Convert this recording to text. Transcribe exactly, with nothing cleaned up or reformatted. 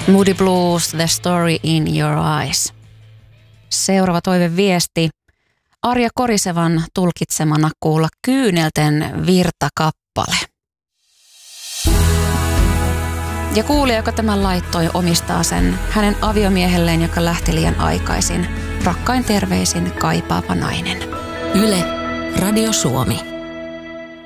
Moody Blues, The Story in Your Eyes. Seuraava toiveviesti. Arja Korisevan tulkitsemana kuulla Kyynelten Virta-kappale. Ja kuulija, joka tämän laittoi, omistaa sen hänen aviomiehelleen, joka lähti liian aikaisin. Rakkain terveisin kaipaava nainen. Yle, Radio Suomi.